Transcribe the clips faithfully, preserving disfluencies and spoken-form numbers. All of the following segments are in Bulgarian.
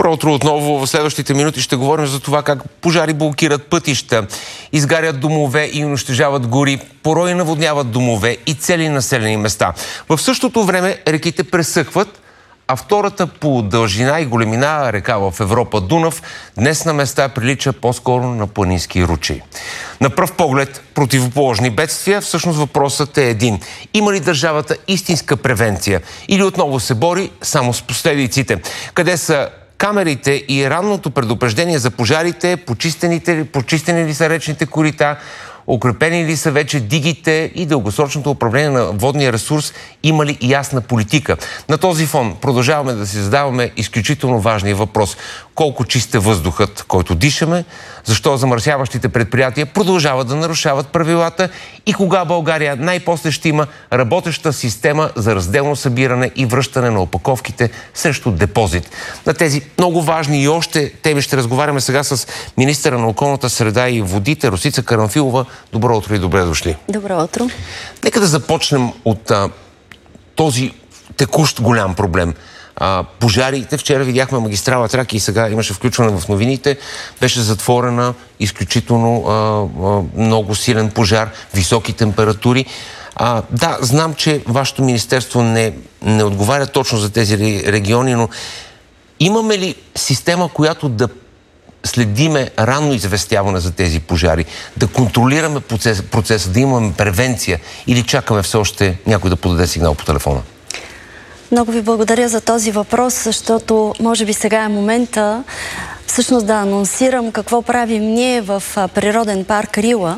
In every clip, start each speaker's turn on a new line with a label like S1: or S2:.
S1: Добро утро отново. В следващите минути ще говорим за това как пожари блокират пътища, изгарят домове и унищожават гори, порой наводняват домове и цели населени места. В същото време реките пресъхват, а втората по дължина и големина река в Европа, Дунав, днес на места прилича по-скоро на планински ручей. На пръв поглед противоположни бедствия, всъщност въпросът е един. Има ли държавата истинска превенция или отново се бори само с последиците? Къде са камерите и ранното предупреждение за пожарите, почистените, почистени ли са речните корита, укрепени ли са вече дигите и дългосрочното управление на водния ресурс, има ли ясна политика? На този фон продължаваме да си задаваме изключително важния въпрос. Колко чист е въздухът, който дишаме? Защо замърсяващите предприятия продължават да нарушават правилата? И кога България най-после ще има работеща система за разделно събиране и връщане на опаковките срещу депозит? На тези много важни и още теми ще разговаряме сега с министъра на околната среда и водите Росица Карамфилова. Добро утро и добре дошли.
S2: Добро утро.
S1: Нека да започнем от а, този текущ голям проблем. А, пожарите. Вчера видяхме магистрала Тракия и сега имаше включване в новините. Беше затворена изключително а, а, много силен пожар, високи температури. А, да, знам, че вашето министерство не, не отговаря точно за тези региони, но имаме ли система, която да следиме ранно известяване за тези пожари, да контролираме процеса, процеса, да имаме превенция или чакаме все още някой да подаде сигнал по телефона?
S2: Много ви благодаря за този въпрос, защото може би сега е момента всъщност да анонсирам какво правим ние в природен парк Рила.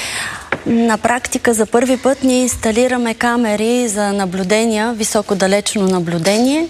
S2: На практика за първи път ние инсталираме камери за наблюдения, високодалечно наблюдение.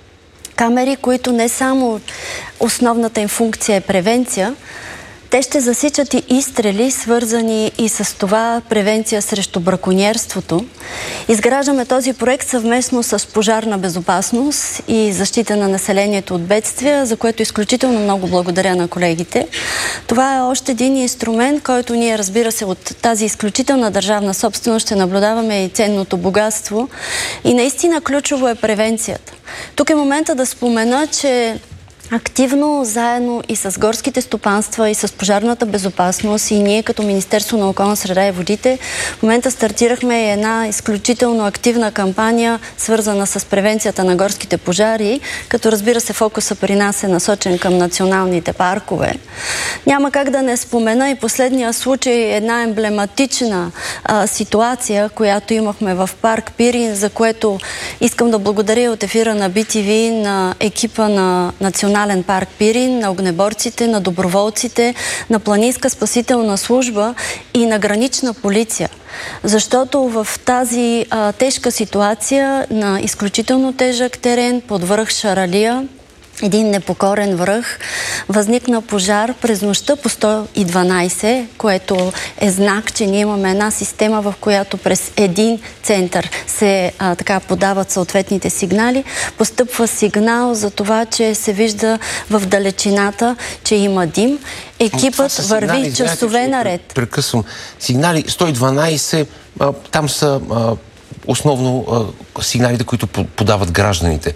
S2: Камери, които не само основната им функция е превенция, те ще засичат и изстрели, свързани и с това превенция срещу браконьерството. Изграждаме този проект съвместно с Пожарна безопасност и защита на населението от бедствия, за което изключително много благодаря на колегите. Това е още един инструмент, който ние, разбира се, от тази изключителна държавна собственост ще наблюдаваме и ценното богатство. И наистина ключово е превенцията. Тук е момента да спомена, че активно, заедно и с горските стопанства, и с пожарната безопасност, и ние като Министерство на околна среда и водите в момента стартирахме една изключително активна кампания, свързана с превенцията на горските пожари, като разбира се фокуса при нас е насочен към националните паркове. Няма как да не спомена и последния случай, една емблематична а, ситуация, която имахме в парк Пирин, за което искам да благодаря от ефира на Би Ти Ви на екипа на Националния парк Пирин, на огнеборците, на доброволците, на Планинска спасителна служба и на гранична полиция. Защото в тази а, тежка ситуация на изключително тежък терен под връх Шаралия, един непокорен връх, възникна пожар през нощта по сто и дванайсет, което е знак, че ние имаме една система, в която през един център се а, така подават съответните сигнали. Постъпва сигнал за това, че се вижда в далечината, че има дим. Екипът върви сигнали, часове знаете, наред.
S1: Прекъсвам. Сигнали сто и дванайсет, а, там са а, основно а, сигналите, които подават гражданите.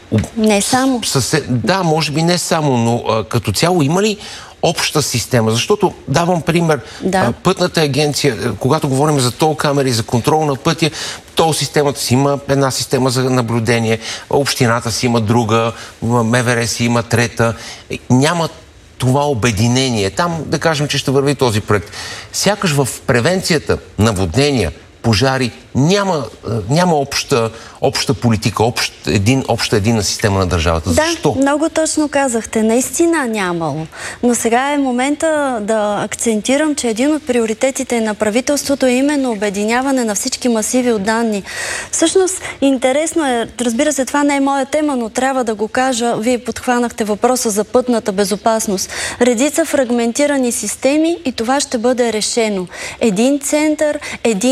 S2: Не само.
S1: Съсед... Да, може би не само, но а, като цяло има ли обща система? Защото давам пример,
S2: да.
S1: а, пътната агенция, когато говорим за тол камери, за контрол на пътя, тол системата си има една система за наблюдение, общината си има друга, М В Р си има трета. Няма това обединение. Там да кажем, че ще върви този проект. Сякаш в превенцията, наводнения, пожари, няма, няма обща, обща политика, общ, един, обща единна система на държавата.
S2: Да,
S1: защо?
S2: Много точно казахте. Наистина нямало. Но сега е момента да акцентирам, че един от приоритетите на правителството е именно обединяване на всички масиви от данни. Всъщност, интересно е, разбира се, това не е моя тема, но трябва да го кажа. Вие подхванахте въпроса за пътната безопасност. Редица фрагментирани системи и това ще бъде решено. Един център, един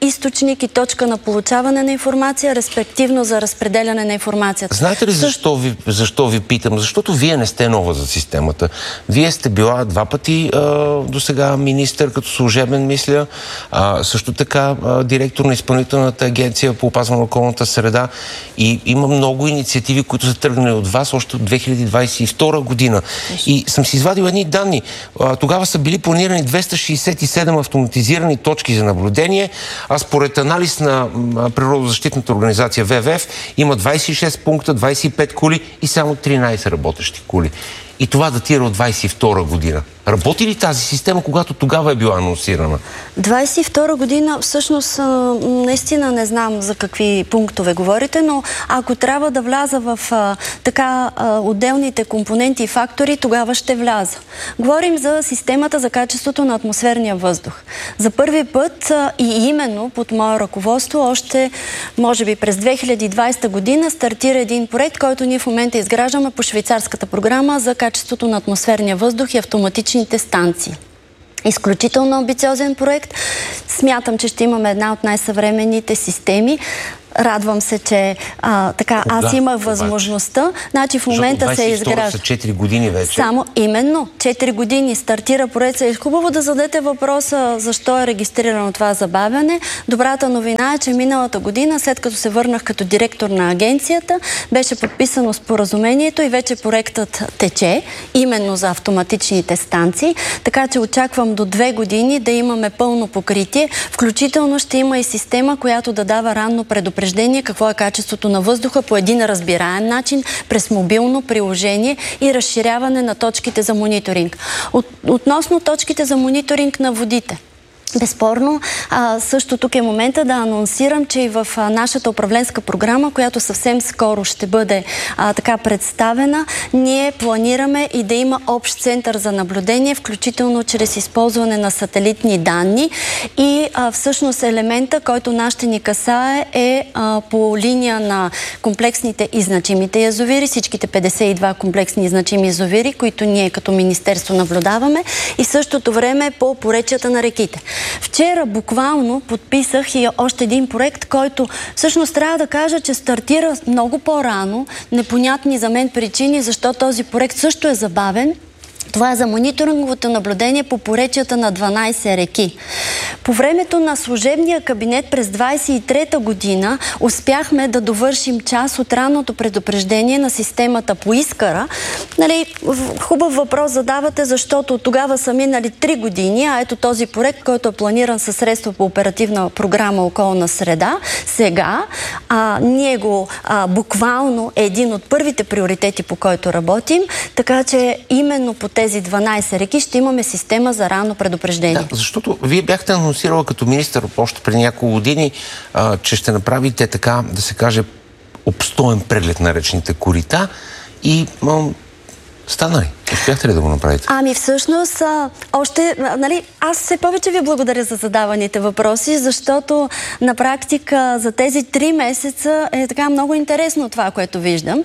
S2: източник и точка на получаване на информация, респективно за разпределяне на информацията.
S1: Знаете ли защо ви, защо ви питам? Защото вие не сте нова за системата. Вие сте била два пъти а, до сега министър, като служебен, мисля, а, също така а, директор на Изпълнителната агенция по опазване на околната среда, и има много инициативи, които са тръгнали от вас още от две хиляди двадесет и втора година. И съм си извадил едни данни. А, тогава са били планирани двеста шейсет и седем автоматизирани точки за наблюдение, а според анализ на природозащитната организация В В Ф има двадесет и шест пункта, двадесет и пет кули и само тринадесет работещи кули. И това датира от двадесет и втора година. Работи ли тази система, когато тогава е била анонсирана?
S2: двадесет и втора година, всъщност, наистина не знам за какви пунктове говорите, но ако трябва да вляза в а, така а, отделните компоненти и фактори, тогава ще вляза. Говорим за системата за качеството на атмосферния въздух. За първи път а, и именно под мое ръководство, още може би през две хиляди и двадесета година стартира един проект, който ние в момента изграждаме по швейцарската програма за качеството на атмосферния въздух и автоматични станции. Изключително амбициозен проект. Смятам, че ще имаме една от най-съвременните системи. Радвам се, че а, така, аз
S1: да,
S2: имах възможността. Значи в момента се изгражда.
S1: Са четири години вече.
S2: Само именно четири години стартира проект. Е хубаво да зададете въпроса защо е регистрирано това забавяне. Добрата новина е, че миналата година, след като се върнах като директор на агенцията, беше подписано споразумението и вече проектът тече, именно за автоматичните станции. Така че очаквам до две години да имаме пълно покритие. Включително ще има и система, която да дава ранно предупреждение какво е качеството на въздуха по един разбираем начин, през мобилно приложение и разширяване на точките за мониторинг. От, относно точките за мониторинг на водите. Безспорно, а, също тук е момента да анонсирам, че и в а, нашата управленска програма, която съвсем скоро ще бъде а, така представена, ние планираме и да има общ център за наблюдение, включително чрез използване на сателитни данни, и а, всъщност елемента, който нас ще ни касае, е а, по линия на комплексните и значимите язовири, всичките петдесет и два комплексни и значими язовири, които ние като министерство наблюдаваме, и в същото време по поречията на реките. Вчера буквално подписах и още един проект, който всъщност трябва да кажа, че стартира много по-рано, непонятни за мен причини, защо този проект също е забавен. Това е за мониторинговото наблюдение по поречията на дванадесет реки. По времето на служебния кабинет през двадесет и трета година успяхме да довършим част от ранното предупреждение на системата по Искъра. Нали, хубав въпрос задавате, защото тогава са минали три години, а ето този проект, който е планиран със средства по оперативна програма Околна среда, сега а, ние го а, буквално е един от първите приоритети, по който работим, така че именно по тези дванадесет реки ще имаме система за ранно предупреждение.
S1: Да, защото вие бяхте анонсирала като министър още преди няколко години, а, че ще направите, така да се каже, обстоен преглед на речните корита, и а, стана ли? Успяхте ли да го направите?
S2: Ами всъщност, а, още, нали, аз все повече ви благодаря за задаваните въпроси, защото на практика за тези три месеца е така много интересно това, което виждам.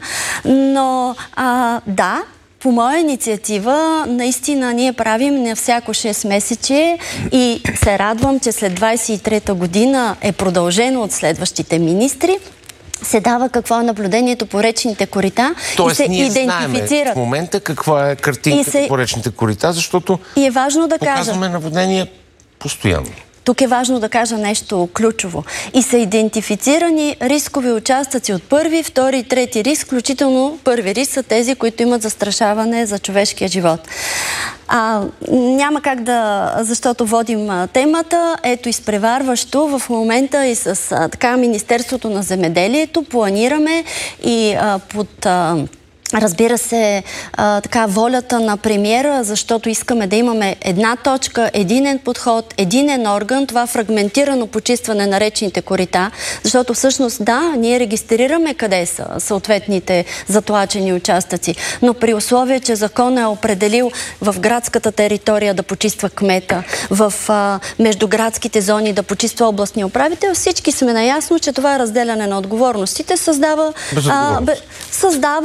S2: Но а, да, по моя инициатива, наистина ние правим на всяко шест месече и се радвам, че след двадесет и трета година е продължено от следващите министри. Се дава какво е наблюдението по речните корита.
S1: Тоест,
S2: и се
S1: ние
S2: идентифицират.
S1: знаем в момента каква е картинката се... по речните корита, защото
S2: и е важно да
S1: показваме
S2: кажа,
S1: наводнение постоянно.
S2: Тук е важно да кажа нещо ключово. И са идентифицирани рискови участъци от първи, втори и трети риск, включително първи риск са тези, които имат застрашаване за човешкия живот. А, няма как да, защото водим а, темата, ето изпреварващо в момента и с а, така Министерството на земеделието планираме и а, под... А, Разбира се, а, така волята на премиера, защото искаме да имаме една точка, единен подход, единен орган, това фрагментирано почистване на речните корита, защото всъщност да, ние регистрираме къде са съответните затлачени участъци, но при условие, че закон е определил в градската територия да почиства кмета, в а, междуградските зони да почиства областния управител, всички сме наясно, че това разделяне на отговорностите създава, а, бе, създава една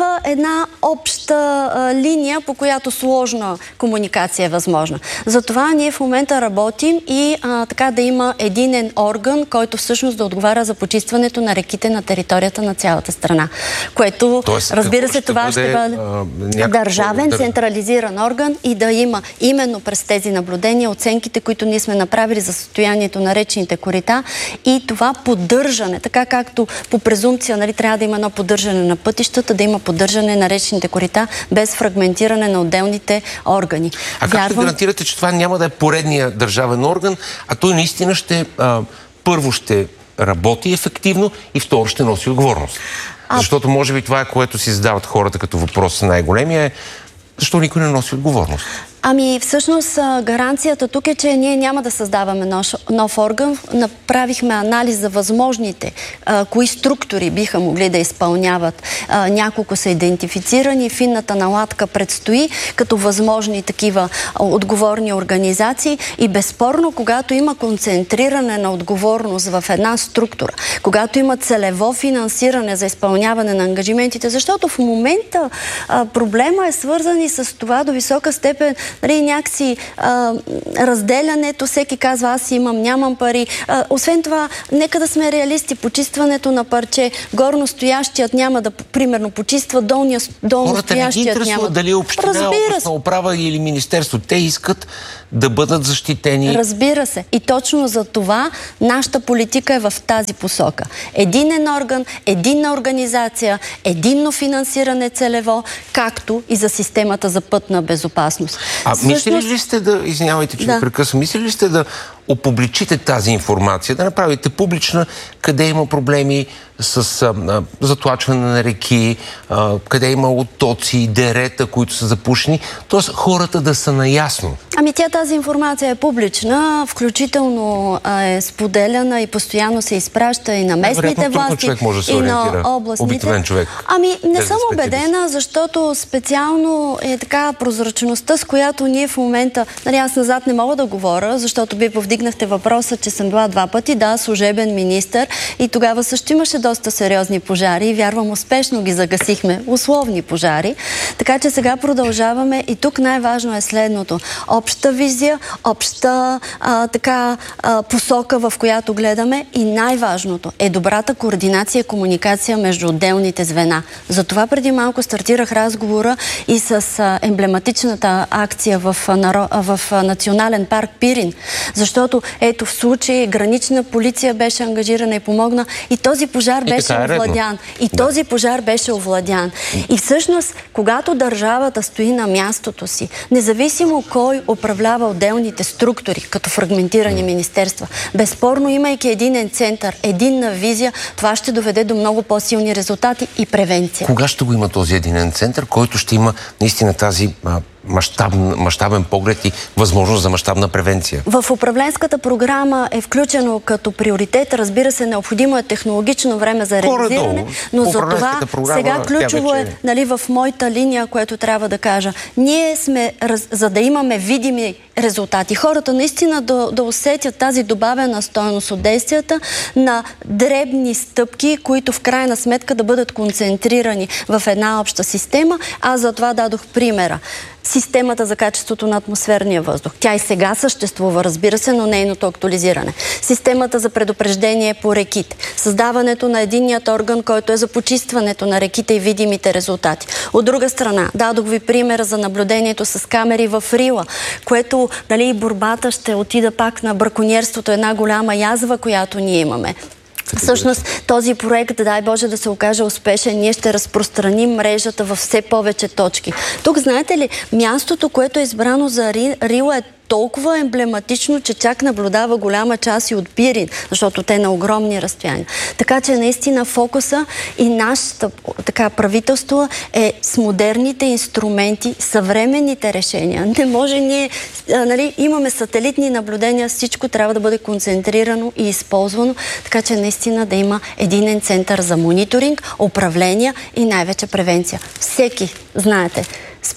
S2: една обща а, линия, по която сложна комуникация е възможна. Затова ние в момента работим и а, така да има единен орган, който всъщност да отговаря за почистването на реките на територията на цялата страна. Което,
S1: Тоест,
S2: разбира се,
S1: ще
S2: това
S1: бъде,
S2: ще бъде
S1: а, някакво...
S2: държавен, централизиран орган и да има именно през тези наблюдения оценките, които ние сме направили за състоянието на речните корита и това поддържане, така както по презумпция, нали, трябва да има едно поддържане на пътищата, да има поддържане на речните корита без фрагментиране на отделните органи.
S1: А как Вярвам... ще гарантирате, че това няма да е поредния държавен орган, а той наистина ще а, първо ще работи ефективно и второ ще носи отговорност? А... Защото може би това е, което си задават хората като въпрос най-големия е защо никой не носи отговорност?
S2: Ами, всъщност, гаранцията тук е, че ние няма да създаваме нов, нов орган. Направихме анализ за възможните, а, кои структури биха могли да изпълняват. А, няколко са идентифицирани, финната наладка предстои като възможни такива а, отговорни организации и безспорно, когато има концентриране на отговорност в една структура, когато има целево финансиране за изпълняване на ангажиментите, защото в момента а, проблема е свързан и с това до висока степен нали, някакси а, разделянето, всеки казва аз имам, нямам пари. А, освен това, нека да сме реалисти, почистването на парче, горно стоящият няма да, примерно, почиства, долния, долно
S1: Хората
S2: стоящият няма.
S1: Хората не ги интересува дали е община, областна управа или министерство. Те искат да бъдат защитени.
S2: Разбира се. И точно за това нашата политика е в тази посока. Единен орган, единна организация, единно финансиране целево, както и за системата за пътна безопасност.
S1: А Всъщност... мислили ли сте да, извинявайте, че да. прекъсвам, мислили ли сте да опубличите тази информация, да направите публична къде има проблеми с а, а, затлачване на реки, а, къде има оттоци, дерета, които са запушени, т.е. хората да са наясно?
S2: Ами тя тази информация е публична, включително а, е споделяна и постоянно се изпраща и на местните власти,
S1: да
S2: и на областните.
S1: Човек.
S2: Ами не съм убедена, защото специално е така прозрачността, с която ние в момента, нали аз назад не мога да говоря, защото би повдигнахте въпроса, че съм била два пъти, да, служебен министър и тогава също имаше доста сериозни пожари и вярвам успешно ги загасихме, условни пожари. Така че сега продължаваме и тук най-важно е следното. Обща визия, обща а, така а, посока, в която гледаме и най-важното е добрата координация и комуникация между отделните звена. Затова преди малко стартирах разговора и с а, емблематичната акция в, а, в а, Национален парк Пирин, защото ето в случай гранична полиция беше ангажирана и помогна и този пожар
S1: и
S2: беше овладян. И да. този пожар беше овладян. И всъщност, когато държавата стои на мястото си, независимо кой управлява отделните структури, като фрагментирани министерства, безспорно, имайки единен център, единна визия, това ще доведе до много по-силни резултати и превенция.
S1: Кога ще го има този единен център, който ще има наистина тази а, мащабен, мащабен поглед и възможност за мащабна превенция?
S2: В управленската програма е включено като приоритет. Разбира се, необходимо е технологично време за реализиране, но за това сега ключово е, нали, в моята линия, което трябва да кажа. Ние сме, за да имаме видими резултати, хората наистина да, да усетят тази добавена стойност от действията на дребни стъпки, които в крайна сметка да бъдат концентрирани в една обща система. Аз за това дадох примера. Системата за качеството на атмосферния въздух. Тя и сега съществува, разбира се, но нейното актуализиране. Системата за предупреждение по реките. Създаването на единният орган, който е за почистването на реките и видимите резултати. От друга страна, дадох ви примера за наблюдението с камери в Рила, което, нали, борбата ще отида пак на браконьерството, една голяма язва, която ние имаме. Всъщност този проект, дай Боже да се окаже успешен, ние ще разпространим мрежата във все повече точки. Тук, знаете ли, мястото, което е избрано за Рила е толкова емблематично, че чак наблюдава голяма част и от Пирин, защото те на огромни разстояния. Така че наистина фокуса и нашата така правителство е с модерните инструменти, съвременните решения. Не може ние, а, нали, имаме сателитни наблюдения, всичко трябва да бъде концентрирано и използвано, така че наистина да има единен център за мониторинг, управление и най-вече превенция. Всеки, знаете,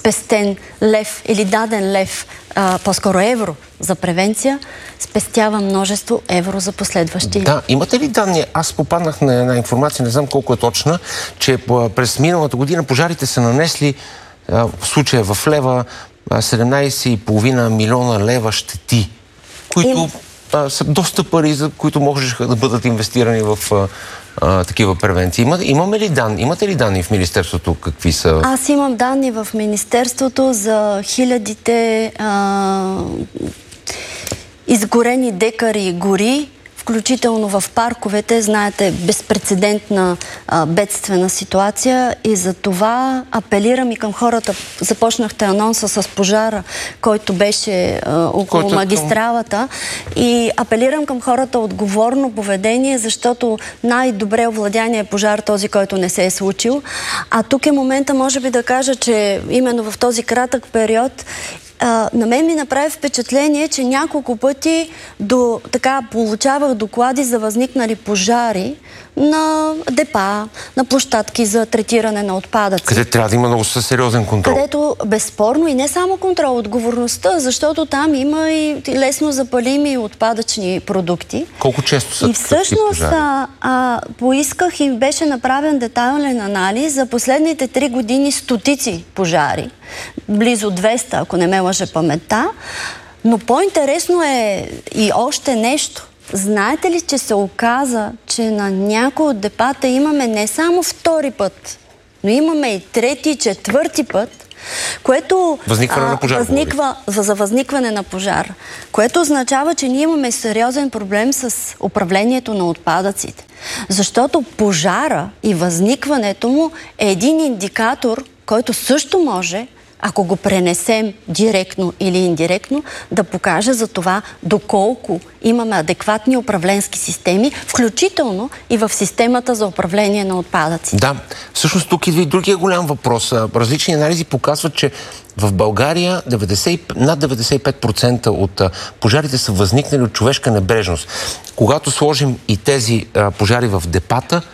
S2: спестен лев или даден лев, по-скоро евро за превенция, спестява множество евро за последващи.
S1: Да, имате ли данни? Аз попаднах на една информация, не знам колко е точна, че през миналата година пожарите са нанесли в случая в Лева седемнайсет и половина милиона лева щети, които а, са доста пари, за които можеха да бъдат инвестирани в а, а, такива превенции. Има, имаме ли данни? Имате ли данни в Министерството? Какви са?
S2: Аз имам данни в Министерството за хилядите а, изгорени декари гори, включително в парковете. Знаете, безпрецедентна а, бедствена ситуация и за това апелирам и към хората. Започнахте анонса с пожара, който беше а, около който... магистралата и апелирам към хората отговорно поведение, защото най-добре овладяния е пожар този, който не се е случил. А тук е момента, може би да кажа, че именно в този кратък период Uh, на мен ми направи впечатление, че няколко пъти до, така, получавах доклади за възникнали пожари на депа, на площадки за третиране на отпадъци.
S1: Къде трябва да има много сериозен контрол.
S2: Където безспорно и не само контрол, отговорността, защото там има и лесно запалими отпадъчни продукти.
S1: Колко често са
S2: и всъщност а, а, поисках и беше направен детайлен анализ за последните три години стотици пожари. Близо двеста, ако не ме лъже паметта. Но по-интересно е и още нещо. Знаете ли, че се оказа, че на някои от депата имаме не само втори път, но имаме и трети и четвърти път, което
S1: възникване на пожар,
S2: възниква, за, за възникване на пожар, което означава, че ние имаме сериозен проблем с управлението на отпадъците. Защото пожара и възникването му е един индикатор, който също може, ако го пренесем директно или индиректно, да покаже за това доколко имаме адекватни управленски системи, включително и в системата за управление на отпадъци.
S1: Да, всъщност тук идва и другия голям въпрос. Различни анализи показват, че в България деветдесет, над деветдесет и пет процента от пожарите са възникнали от човешка небрежност. Когато сложим и тези а, пожари в депата,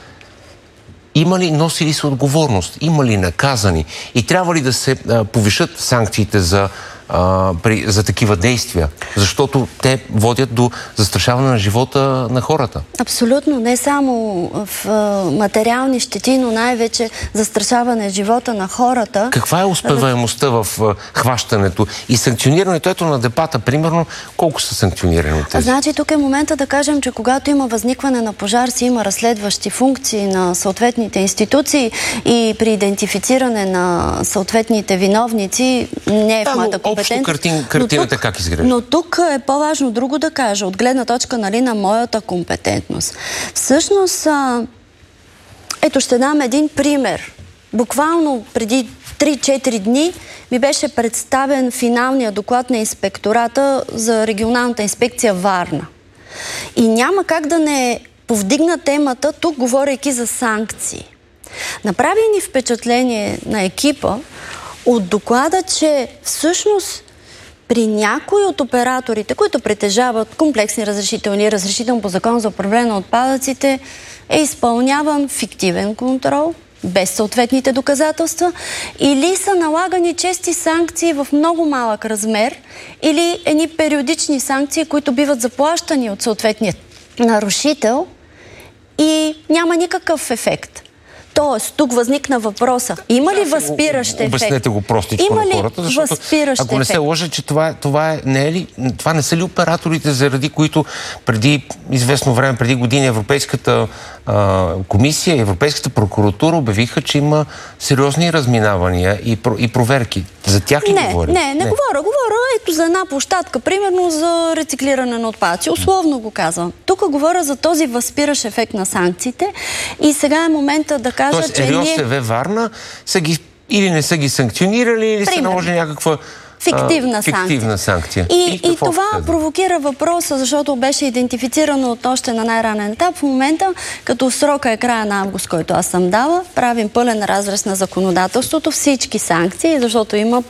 S1: има ли носили се отговорност? Има ли наказани? И трябва ли да се а, повишат санкциите за, а, при, за такива действия? Защото те водят до застрашаване на живота на хората.
S2: Абсолютно. Не само в а, материални щети, но най-вече застрашаване живота на хората.
S1: Каква е успеваемостта в а, хващането и санкционирането? Ето на депата, примерно, колко са санкционирани от тези?
S2: Значи тук е момента да кажем, че когато има възникване на пожар, си има разследващи функции на съответните институции и при идентифициране на съответните виновници не е в моята компетентност.
S1: Общо картин, картината тук, как изглежда?
S2: Но тук е по-важно друго да кажа, от гледна точка, нали, на моята компетентност. Всъщност, а, ето ще дам един пример. Буквално преди три-четири дни ми беше представен финалния доклад на инспектората за регионалната инспекция Варна. И няма как да не повдигна темата, тук говорейки за санкции. Направи ни впечатление на екипа от доклада, че всъщност при някои от операторите, които притежават комплексни разрешителни, разрешително по закон за управление на отпадъците, е изпълняван фиктивен контрол, без съответните доказателства, или са налагани чести санкции в много малък размер, или едни периодични санкции, които биват заплащани от съответния нарушител и няма никакъв ефект. Тоест, тук възникна въпроса. Има ли възпиращ ефект?
S1: Обяснете го простичко на хората, защото ако не се лъжа, че това, това, е, не е ли, това не са ли операторите, заради които преди известно време, преди години Европейската а, комисия, Европейската прокуратура обявиха, че има сериозни разминавания и, и проверки. За тях ли
S2: не,
S1: говори?
S2: Не, не, не говоря. Говоря ето за една площадка, примерно за рециклиране на отпадъци. Условно го казвам. Тук говоря за този възпиращ ефект на санкциите и сега е момента да кажа,
S1: Тоест,
S2: че ние...
S1: Тоест, РИОСВ Варна са ги, или не са ги санкционирали, или са наложили някаква
S2: фиктивна,
S1: а, фиктивна санкция.
S2: И, и, и това е? провокира въпроса, защото беше идентифицирано от още на най-ранен етап. В момента, като срока е края на август, който аз съм дала, правим пълен разрез на законодателството, всички санкции, защото има по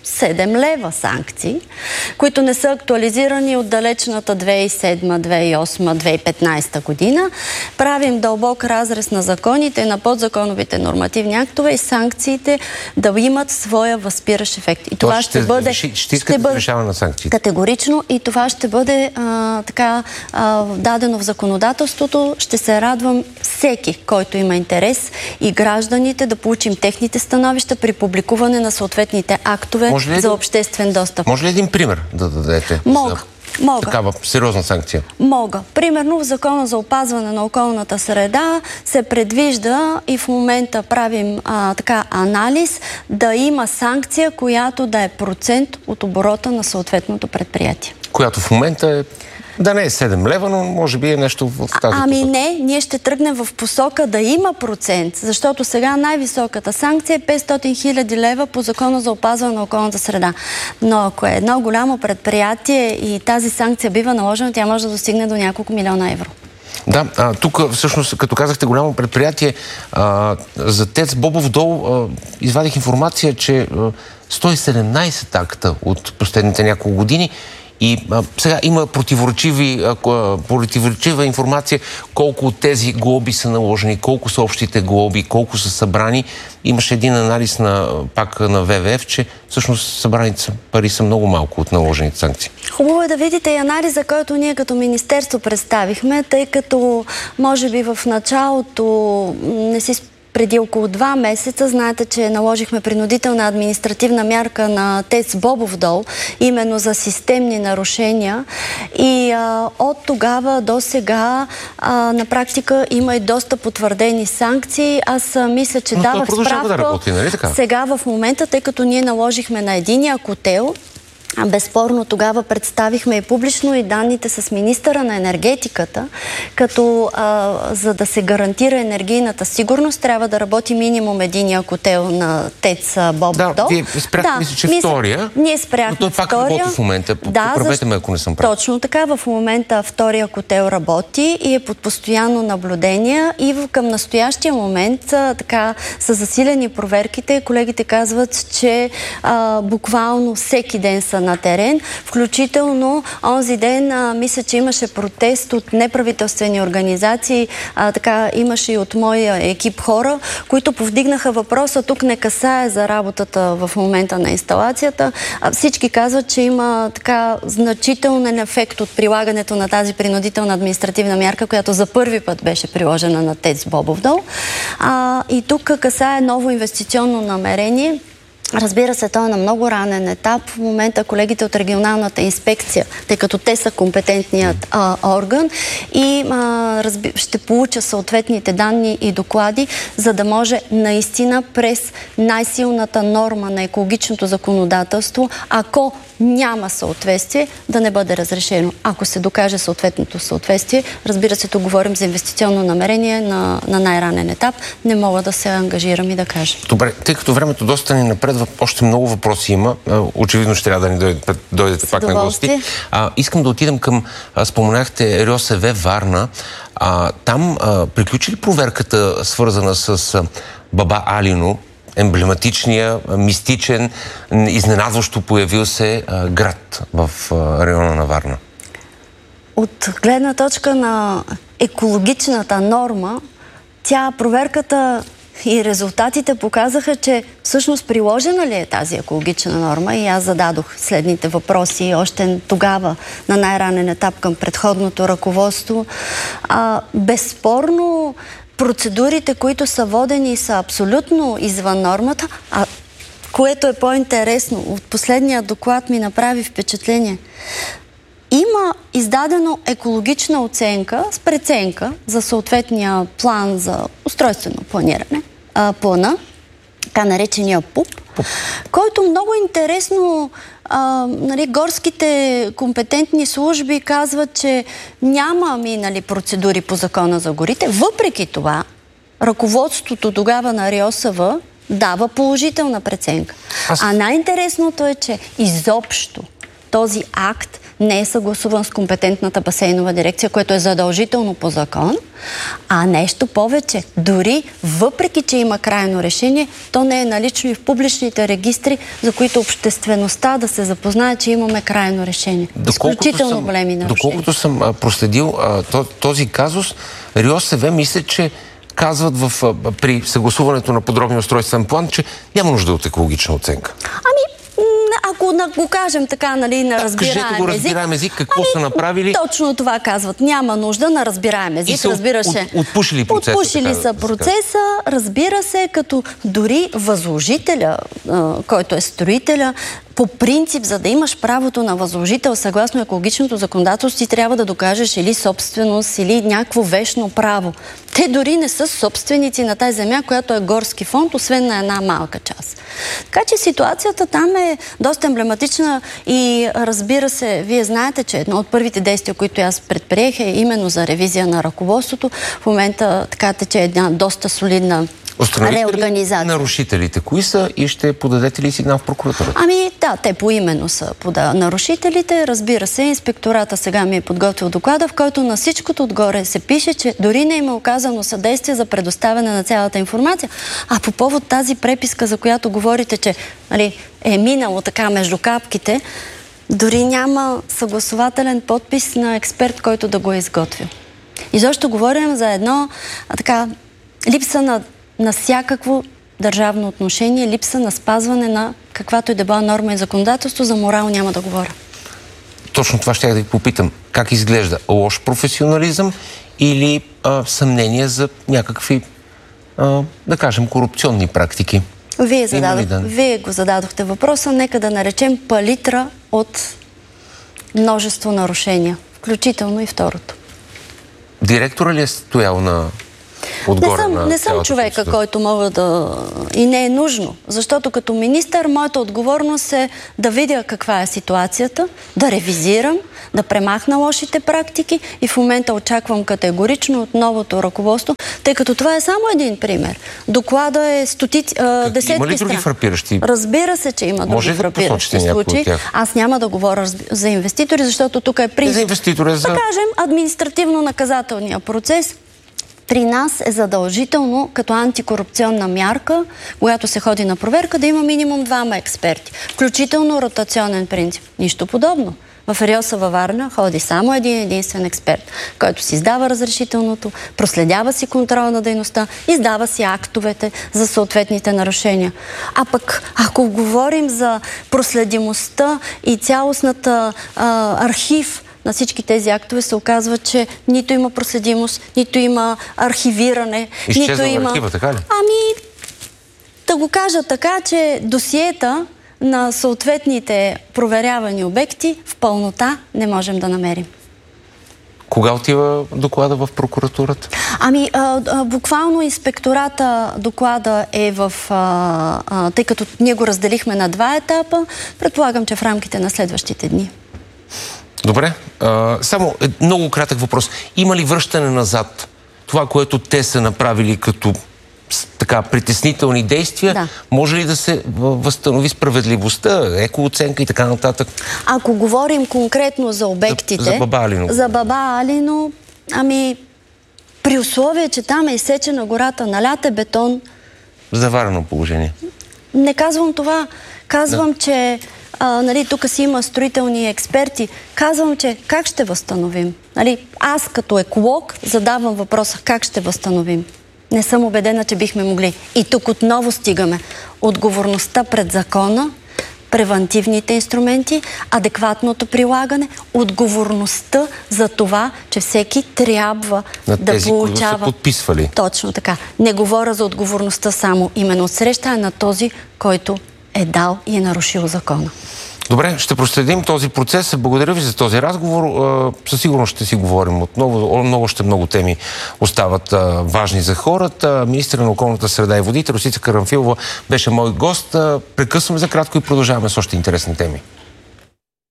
S2: седем лева санкции, които не са актуализирани от далечната две хиляди и седма, две хиляди и осма, две хиляди и петнадесета година. Правим дълбок разрез на законите, на подзаконовите нормативни актове и санкциите да имат своя възпиращ ефект. И това
S1: ще,
S2: ще бъде...
S1: Ще, ще искате да решаване на санкциите.
S2: Категорично, и това ще бъде а, така а, дадено в законодателството. Ще се радвам всеки, който има интерес, и гражданите да получим техните становища при публикуване на съответните актове за
S1: да,
S2: обществен достъп.
S1: Може ли един пример да дадете?
S2: Мога.
S1: За
S2: Мога.
S1: такава сериозна санкция?
S2: Мога. Примерно в Закона за опазване на околната среда се предвижда, и в момента правим а, така анализ, да има санкция, която да е процент от оборота на съответното предприятие.
S1: Която в момента е... Да не е седем лева, но може би е нещо в тази
S2: Ами
S1: посока.
S2: не, ние ще тръгнем в посока да има процент, защото сега най-високата санкция е петстотин хиляди лева по Закона за опазване на околната среда. Но ако е едно голямо предприятие и тази санкция бива наложена, тя може да достигне до няколко милиона евро.
S1: Да, а, тук всъщност, като казахте голямо предприятие, а, за ТЕЦ Бобов дол а, извадих информация, че а, сто и седемнадесет акта от последните няколко години. И а, сега има противоречиви, а, противоречива информация колко от тези глоби са наложени, колко са общите глоби, колко са събрани. Имаше един анализ на, пак на Вэ Вэ Еф, че всъщност събраните пари са много малко от наложените санкции.
S2: Хубаво е да видите и анализа, който ние като министерство представихме, тъй като може би в началото не си преди около два месеца, знаете, че наложихме принудителна административна мярка на ТЕЦ Бобов дол, именно за системни нарушения. И а, от тогава до сега а, на практика има и доста потвърдени санкции. Аз а, мисля, че
S1: Но
S2: давах справка.
S1: Да работи, нали така?
S2: Сега в момента, тъй като ние наложихме на единия котел, безспорно тогава представихме и публично и данните с министъра на енергетиката, като а, за да се гарантира енергийната сигурност, трябва да работи минимум единия котел на ТЕЦ Бобов дол.
S1: Да, вие спряхте, да, мисля, че мисля, втория.
S2: Ние спряхме
S1: но той пак
S2: втория.
S1: работи в момента.
S2: Да,
S1: поправете ме, ако не съм прав.
S2: Точно така, в момента втория котел работи и е под постоянно наблюдение, и към настоящия момент а, така са засилени проверките. Колегите казват, че а, буквално всеки ден са на терен, включително онзи ден а, мисля, че имаше протест от неправителствени организации, а, така имаше и от моя екип хора, които повдигнаха въпроса, тук не касае за работата в момента на инсталацията. А, всички казват, че има така значителен ефект от прилагането на тази принудителна административна мярка, която за първи път беше приложена на ТЕЦ Бобов дол. А, и тук касае ново инвестиционно намерение. Разбира се, той е на много ранен етап. В момента колегите от регионалната инспекция, тъй като те са компетентният а, орган, и а, разби... ще получа съответните данни и доклади, за да може наистина през най-силната норма на екологичното законодателство, ако няма съответствие, да не бъде разрешено. Ако се докаже съответното съответствие, разбира се, тук говорим за инвестиционно намерение на, на най-ранен етап, не мога да се ангажирам и да кажа.
S1: Добре, тъй като времето доста ни напредва, още много въпроси има. Очевидно ще трябва да ни дойдете, дойдете пак на гости. А, искам да отидем към, а, споменахте РИОСВ Варна. А, там а, приключи ли проверката, свързана с а, Баба Алино, емблематичния, мистичен, изненадващо появил се а, град в а, района на Варна?
S2: От гледна точка на екологичната норма, тя проверката и резултатите показаха, че всъщност приложена ли е тази екологична норма, и аз зададох следните въпроси още тогава на най-ранен етап към предходното ръководство. А, безспорно процедурите, които са водени, са абсолютно извън нормата, а което е по-интересно, от последния доклад ми направи впечатление. Има издадено екологична оценка с преценка за съответния план за устройствено планиране, а, плана, така наречения ПУП, ПУП, който много интересно, а, нали, горските компетентни служби казват, че няма минали процедури по Закона за горите. Въпреки това, ръководството тогава на РИОСВ дава положителна преценка. Аз... А най-интересното е, че изобщо този акт не е съгласуван с компетентната басейнова дирекция, което е задължително по закон, а нещо повече. Дори въпреки, че има крайно решение, то не е налично и в публичните регистри, за които обществеността да се запознае, че имаме крайно решение. Изключително големи нарушения.
S1: Доколкото съм а, проследил а, този казус, РИОСВ мисля, че казват в, при съгласуването на подробния устройствен план, че няма нужда от екологична оценка.
S2: Ами, ако го кажем така, нали, на разбираем език...
S1: Кажете го разбираем език, какво
S2: ами,
S1: са направили?
S2: Точно това казват. Няма нужда на разбираем език.
S1: И са
S2: разбира
S1: от,
S2: се.
S1: От, отпушили процеса.
S2: Отпушили са процеса, разбира се, като дори възложителя, който е строителя, по принцип, за да имаш правото на възложител съгласно екологичното законодателство, ти трябва да докажеш или собственост, или някакво вещно право. Те дори не са собственици на тази земя, която е горски фонд, освен на една малка част. Така че ситуацията там е доста емблематична и разбира се, вие знаете, че едно от първите действия, които аз предприех, е именно за ревизия на ръководството. В момента така тече една доста солидна реорганизация.
S1: Нарушителите кои са и ще подадете ли сигнал в прокуратурата?
S2: Ами да, те поименно са пода нарушителите. Разбира се, инспектората сега ми е подготвил доклада, в който на всичкото отгоре се пише, че дори не има оказано съдействие за предоставяне на цялата информация. А по повод тази преписка, за която говорите, че нали, е минало така между капките, дори няма съгласователен подпис на експерт, който да го е изготвил. И защо говорим за едно а, така липса на на всякакво държавно отношение, липса на спазване на каквато и да била норма и законодателство, за морал няма да говоря.
S1: Точно това ще я да ви попитам. Как изглежда? Лош професионализъм или а, съмнение за някакви, а, да кажем, корупционни практики?
S2: Вие, зададох, вие го зададохте въпроса. Нека да наречем палитра от множество нарушения, включително и второто.
S1: Директора ли е стоял на...
S2: Не съм, не съм човека, процедура. Който мога да... И не е нужно. Защото като министър, моята отговорност е да видя каква е ситуацията, да ревизирам, да премахна лошите практики и в момента очаквам категорично от новото ръководство, тъй като това е само един пример. Доклада е стотици, а, десетки страни.
S1: Има ли други фрапиращи?
S2: Разбира се, че има
S1: Може
S2: други фрапиращи
S1: да
S2: случаи. Аз няма да говоря за инвеститори, защото тук е принцип.
S1: За инвеститори, за...
S2: Да кажем, административно-наказателния процес при нас е задължително като антикорупционна мярка, когато се ходи на проверка, да има минимум двама експерти. Включително ротационен принцип. Нищо подобно. В РИОСВ във Варна ходи само един единствен експерт, който си издава разрешителното, проследява си контрола на дейността, издава си актовете за съответните нарушения. А пък, ако говорим за проследимостта и цялостната а, архив на всички тези актове, се оказва, че нито има проследимост, нито има архивиране,
S1: изчезва
S2: нито има...
S1: архива, така ли?
S2: Ами, да го кажа така, че досиета на съответните проверявани обекти в пълнота не можем да намерим.
S1: Кога отива доклада в прокуратурата?
S2: Ами, а, а, буквално инспектората доклада е в... А, а, тъй като ние го разделихме на два етапа, предполагам, че в рамките на следващите дни.
S1: Добре. А, само е, много кратък въпрос. Има ли връщане назад? Това, което те са направили като така притеснителни действия, да. Може ли да се възстанови справедливостта, екооценка и така нататък?
S2: Ако говорим конкретно за обектите...
S1: За, за Баба Алино.
S2: За Баба Алино, ами при условие, че там е изсечена гората, налят е бетон...
S1: Заварено положение.
S2: Не казвам това. Казвам, да. че... А, нали, тук си има строителни експерти. Казвам, че как ще възстановим? Нали, аз като еколог задавам въпроса как ще възстановим. Не съм убедена, че бихме могли. И тук отново стигаме. Отговорността пред закона, превантивните инструменти, адекватното прилагане, отговорността за това, че всеки трябва
S1: на
S2: да
S1: тези,
S2: получава...
S1: които са подписвали.
S2: Точно така. Не говоря за отговорността само именно от среща, а на този, който е дал и е нарушил закона.
S1: Добре, ще проследим този процес. Благодаря ви за този разговор. Със сигурност ще си говорим отново. Много още много теми остават важни за хората. Министърът на околната среда и водите Росица Карамфилова беше мой гост. Прекъсваме за кратко и продължаваме с още интересни теми.